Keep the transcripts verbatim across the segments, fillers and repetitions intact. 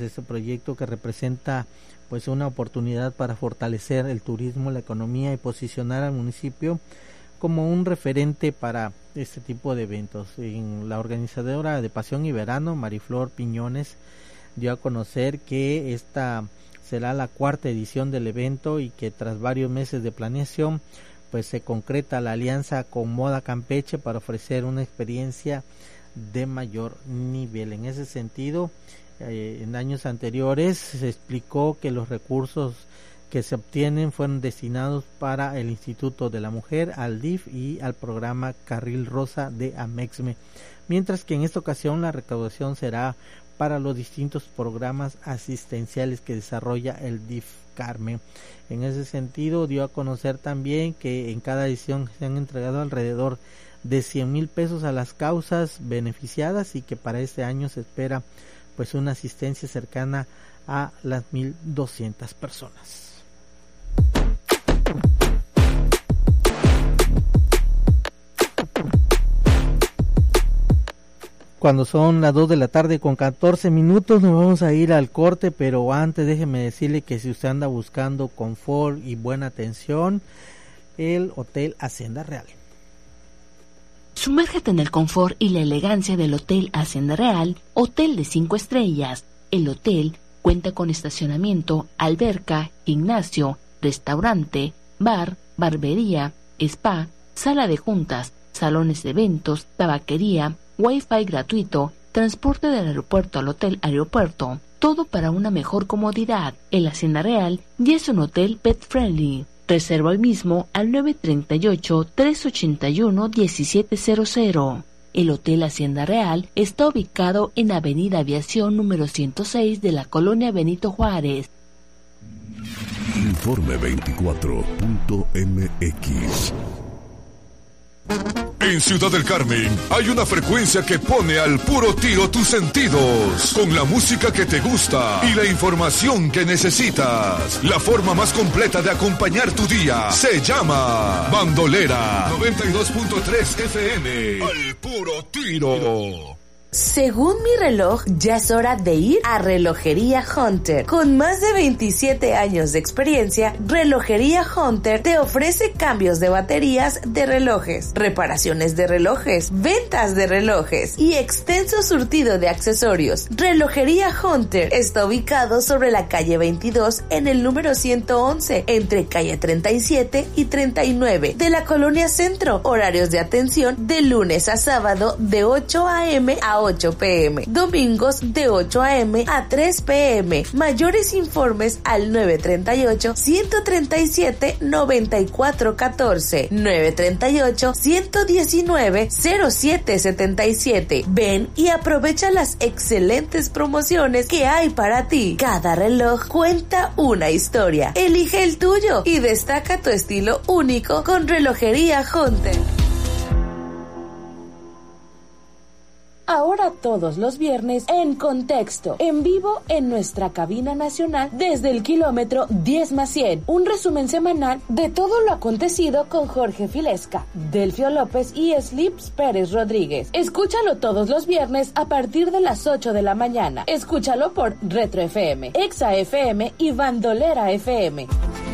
este proyecto que representa pues una oportunidad para fortalecer el turismo, la economía y posicionar al municipio como un referente para este tipo de eventos. En la organizadora de Pasión y Verano, Mariflor Piñones, dio a conocer que esta será la cuarta edición del evento y que tras varios meses de planeación pues se concreta la alianza con Moda Campeche para ofrecer una experiencia de mayor nivel. En ese sentido, eh, en años anteriores se explicó que los recursos que se obtienen fueron destinados para el Instituto de la Mujer, al D I F y al programa Carril Rosa de Amexme, mientras que en esta ocasión la recaudación será para los distintos programas asistenciales que desarrolla el D I F Carmen. En ese sentido, dio a conocer también que en cada edición se han entregado alrededor de cien mil pesos a las causas beneficiadas y que para este año se espera pues una asistencia cercana a las mil doscientas personas. Cuando son las dos de la tarde con catorce minutos nos vamos a ir al corte, pero antes déjeme decirle que si usted anda buscando confort y buena atención, el Hotel Hacienda Real. Sumérgete en el confort y la elegancia del Hotel Hacienda Real, hotel de cinco estrellas. El hotel cuenta con estacionamiento, alberca, gimnasio, restaurante, bar, barbería, spa, sala de juntas, salones de eventos, tabaquería, Wi-Fi gratuito, transporte del aeropuerto al hotel aeropuerto, todo para una mejor comodidad. El Hacienda Real ya es un hotel pet friendly. Reserva hoy mismo al nueve tres ocho, tres ocho uno, uno siete cero cero. El Hotel Hacienda Real está ubicado en Avenida Aviación número ciento seis de la colonia Benito Juárez. Informe veinticuatro punto m x. En Ciudad del Carmen hay una frecuencia que pone al puro tiro tus sentidos, con la música que te gusta y la información que necesitas. La forma más completa de acompañar tu día se llama Bandolera noventa y dos punto tres F M. Al puro tiro. Según mi reloj, ya es hora de ir a Relojería Hunter. Con más de veintisiete años de experiencia, Relojería Hunter te ofrece cambios de baterías de relojes, reparaciones de relojes, ventas de relojes y extenso surtido de accesorios. Relojería Hunter está ubicado sobre la calle veintidós en el número ciento once, entre calle treinta y siete y treinta y nueve de la Colonia Centro. Horarios de atención de lunes a sábado de ocho a eme a ocho pe eme, domingos de ocho a eme a tres pe eme. Mayores informes al nueve tres ocho, uno tres siete, nueve cuatro uno cuatro, nueve tres ocho, uno uno nueve, cero siete siete siete. Ven y aprovecha las excelentes promociones que hay para ti. Cada reloj cuenta una historia. Elige el tuyo y destaca tu estilo único con Relojería Hunter. Ahora todos los viernes en Contexto, en vivo en nuestra cabina nacional desde el kilómetro diez más cien. Un resumen semanal de todo lo acontecido con Jorge Filesca, Delfio López y Slips Pérez Rodríguez. Escúchalo todos los viernes a partir de las ocho de la mañana. Escúchalo por Retro F M, Exa F M y Bandolera F M.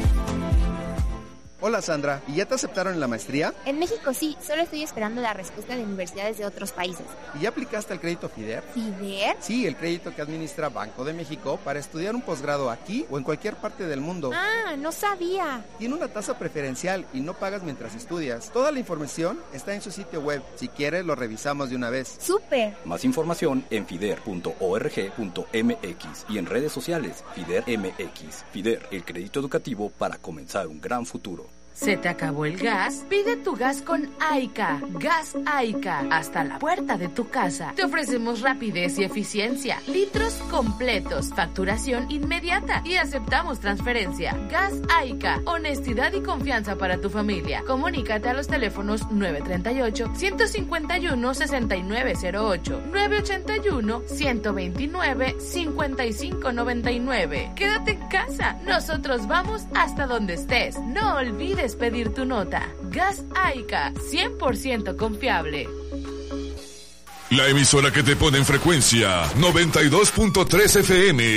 Hola Sandra, ¿y ya te aceptaron en la maestría? En México sí, solo estoy esperando la respuesta de universidades de otros países. ¿Y ya aplicaste al crédito FIDER? ¿FIDER? Sí, el crédito que administra Banco de México para estudiar un posgrado aquí o en cualquier parte del mundo. Ah, no sabía. Tiene una tasa preferencial y no pagas mientras estudias. Toda la información está en su sitio web. Si quieres, lo revisamos de una vez. ¡Súper! Más información en fider punto org punto m x y en redes sociales FIDER M X. FIDER, el crédito educativo para comenzar un gran futuro. ¿Se te acabó el gas? Pide tu gas con Aica. Gas Aica. Hasta la puerta de tu casa. Te ofrecemos rapidez y eficiencia. Litros completos. Facturación inmediata. Y aceptamos transferencia. Gas Aica. Honestidad y confianza para tu familia. Comunícate a los teléfonos nueve tres ocho, uno cinco uno, seis nueve cero ocho, nueve ocho uno, uno dos nueve, cinco cinco nueve nueve. Quédate en casa. Nosotros vamos hasta donde estés. No olvides pedir tu nota. Gas Aica, cien por ciento confiable. La emisora que te pone en frecuencia noventa y dos punto tres F M.